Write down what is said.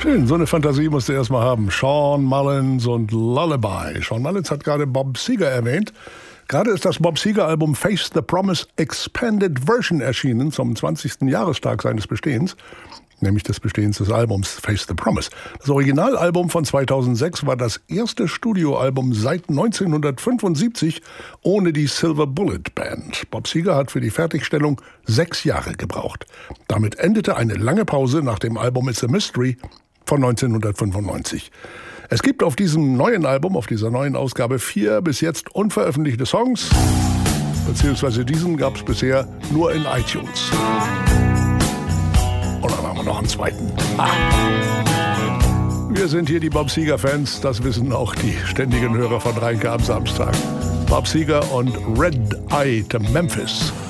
Schön, so eine Fantasie musst du erstmal haben. Sean Mullins und Lullaby. Sean Mullins hat gerade Bob Seger erwähnt. Gerade ist das Bob Seger-Album Face the Promise Expanded Version erschienen zum 20. Jahrestag seines Bestehens. Nämlich des Bestehens des Albums Face the Promise. Das Originalalbum von 2006 war das erste Studioalbum seit 1975 ohne die Silver Bullet Band. Bob Seger hat für die Fertigstellung 6 Jahre gebraucht. Damit endete eine lange Pause nach dem Album It's a Mystery von 1995. Es gibt auf diesem neuen Album, auf dieser neuen Ausgabe 4 bis jetzt unveröffentlichte Songs. Beziehungsweise diesen gab es bisher nur in iTunes. Und dann haben wir noch einen zweiten. Wir sind hier die Bob Seger-Fans, das wissen auch die ständigen Hörer von Reinke am Samstag. Bob Seger und Red Eye to Memphis.